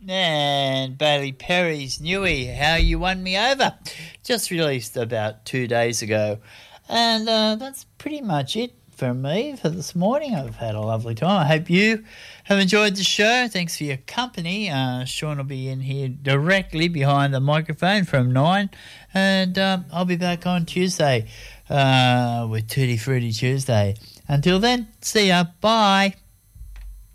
And Bailey Perry's Newy, How You Won Me Over, just released about 2 days ago. And that's pretty much it for me for this morning. I've had a lovely time. I hope you have enjoyed the show. Thanks for your company. Sean will be in here directly behind the microphone from 9. And I'll be back on Tuesday with Tutti Frutti Tuesday. Until then, see ya. Bye.